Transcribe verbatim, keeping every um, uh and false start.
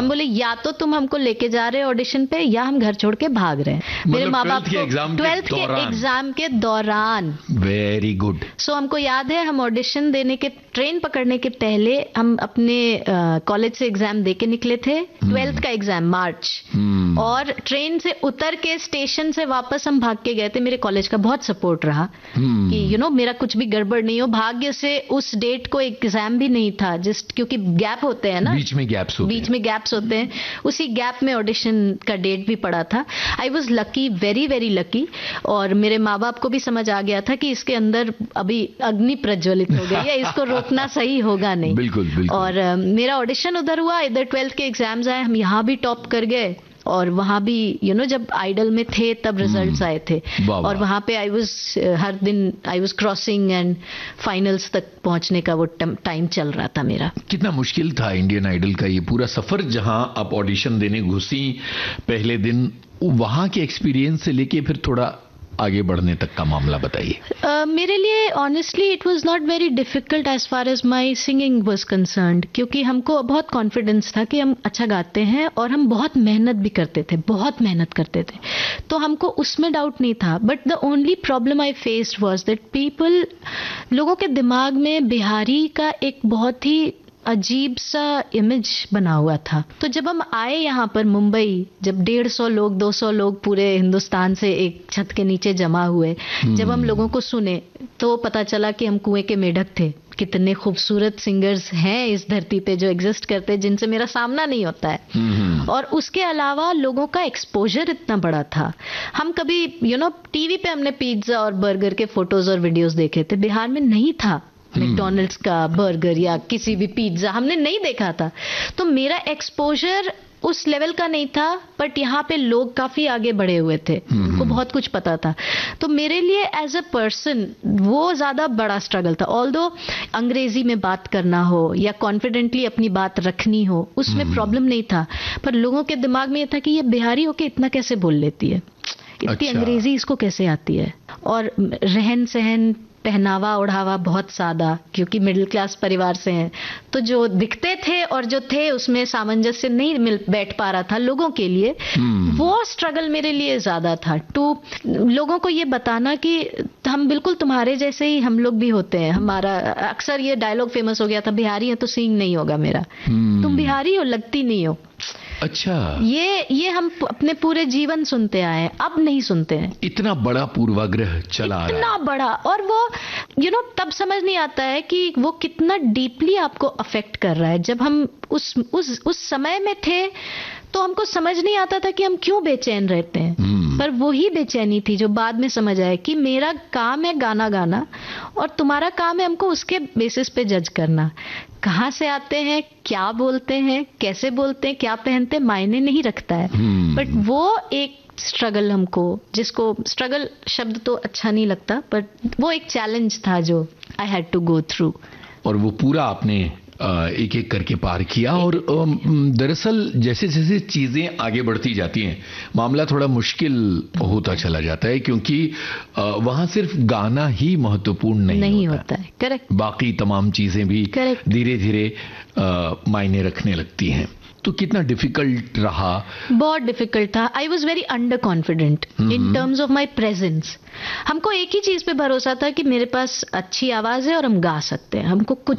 हम बोले या तो तुम हमको लेके जा रहे हो ऑडिशन पे या हम घर छोड़ के भाग रहे हैं। मेरे माँ बाप को ट्वेल्थ के एग्जाम के दौरान। Very good. सो हमको याद है हम ऑडिशन देने के ट्रेन पकड़ने के पहले हम अपने कॉलेज से एग्जाम दे के निकले थे, ट्वेल्थ का एग्जाम मार्च, और ट्रेन से उतर के स्टेशन से वापस हम भाग के गए थे। मेरे कॉलेज का बहुत सपोर्ट रहा कि यू you नो know, मेरा कुछ भी गड़बड़ नहीं हो। भाग्य से उस डेट को एग्जाम भी नहीं था, जस्ट क्योंकि गैप होते हैं ना, बीच में गैप्स होते बीच में गैप्स होते हैं, उसी गैप में ऑडिशन का डेट भी पड़ा था। I was lucky, very very lucky. और मेरे माँ बाप को भी समझ आ गया था कि इसके अंदर अभी अग्नि प्रज्वलित हो गई है, इसको रोकना सही होगा नहीं। बिल्कुल, बिल्कुल। और uh, मेरा ऑडिशन उधर हुआ, इधर ट्वेल्थ के एग्जाम्स आए, हम यहाँ भी टॉप कर गए, और वहां भी यू you नो know, जब आइडल में थे तब रिजल्ट्स आए थे, और वहां पे आई वाज हर दिन I was crossing and finals तक पहुंचने का वो टाइम चल रहा था मेरा। कितना मुश्किल था इंडियन आइडल का ये पूरा सफर, जहां आप ऑडिशन देने घुसी पहले दिन, वहां के एक्सपीरियंस से लेके फिर थोड़ा आगे बढ़ने तक का मामला बताइए। uh, मेरे लिए honestly it was not very difficult as far as my singing was concerned, क्योंकि हमको बहुत कॉन्फिडेंस था कि हम अच्छा गाते हैं, और हम बहुत मेहनत भी करते थे, बहुत मेहनत करते थे, तो हमको उसमें डाउट नहीं था। But the only problem I faced was that people, लोगों के दिमाग में बिहारी का एक बहुत ही अजीब सा इमेज बना हुआ था। तो जब हम आए यहाँ पर मुंबई, जब डेढ़ सौ लोग, दो सौ लोग पूरे हिंदुस्तान से एक छत के नीचे जमा हुए, जब हम लोगों को सुने तो पता चला कि हम कुएं के मेढक थे। कितने खूबसूरत सिंगर्स हैं इस धरती पे जो एग्जिस्ट करते हैं, जिनसे मेरा सामना नहीं होता है। और उसके अलावा लोगों का एक्सपोजर इतना बड़ा था। हम कभी यू नो टीवी पे हमने पिज्जा और बर्गर के फोटोज और वीडियोस देखे थे, बिहार में नहीं था मैकडॉनल्ड्स का बर्गर या किसी भी पिज्जा हमने नहीं देखा था। तो मेरा एक्सपोजर उस लेवल का नहीं था, बट यहाँ पे लोग काफी आगे बढ़े हुए थे, उनको बहुत कुछ पता था। तो मेरे लिए एज अ पर्सन वो ज्यादा बड़ा स्ट्रगल था। ऑल्दो अंग्रेजी में बात करना हो या कॉन्फिडेंटली अपनी बात रखनी हो, उसमें प्रॉब्लम नहीं था, पर लोगों के दिमाग में ये था कि ये बिहारी होके इतना कैसे बोल लेती है, इतनी अच्छा। अंग्रेजी इसको कैसे आती है। और रहन सहन, पहनावा ओढ़ावा बहुत सादा, क्योंकि मिडिल क्लास परिवार से हैं, तो जो दिखते थे और जो थे उसमें सामंजस्य नहीं मिल बैठ पा रहा था लोगों के लिए। hmm. वो स्ट्रगल मेरे लिए ज्यादा था, टू लोगों को ये बताना कि हम बिल्कुल तुम्हारे जैसे ही हम लोग भी होते हैं। हमारा अक्सर ये डायलॉग फेमस हो गया था, बिहारी है तो सिंग नहीं होगा मेरा। hmm. तुम बिहारी हो, लगती नहीं हो। अच्छा, ये ये हम अपने पूरे जीवन सुनते आए हैं, अब नहीं सुनते हैं। इतना बड़ा पूर्वाग्रह चला आ रहा है, इतना बड़ा, और वो यू you नो know, तब समझ नहीं आता है कि वो कितना डीपली आपको अफेक्ट कर रहा है। जब हम उस उस उस समय में थे तो हमको समझ नहीं आता था कि हम क्यों बेचैन रहते हैं, hmm. पर वही बेचैनी थी जो बाद में समझ आया कि मेरा काम है गाना गाना, और तुम्हारा काम है हमको उसके बेसिस पे जज करना। कहाँ से आते हैं, क्या बोलते हैं, कैसे बोलते हैं, क्या पहनते हैं, मायने नहीं रखता है। hmm. बट वो एक स्ट्रगल, हमको जिसको स्ट्रगल शब्द तो अच्छा नहीं लगता, बट वो एक चैलेंज था जो I had to go through. और वो पूरा आपने एक एक करके पार किया। और दरअसल जैसे जैसे चीजें आगे बढ़ती जाती हैं, मामला थोड़ा मुश्किल होता चला जाता है, क्योंकि वहां सिर्फ गाना ही महत्वपूर्ण नहीं, नहीं होता, होता है। करेक्ट। बाकी तमाम चीजें भी धीरे धीरे मायने रखने लगती हैं। तो कितना डिफिकल्ट रहा? बहुत डिफिकल्ट था। I was very under confident in terms of my presence. हमको एक ही चीज पे भरोसा था कि मेरे पास अच्छी आवाज है और हम गा सकते हैं, हमको कुछ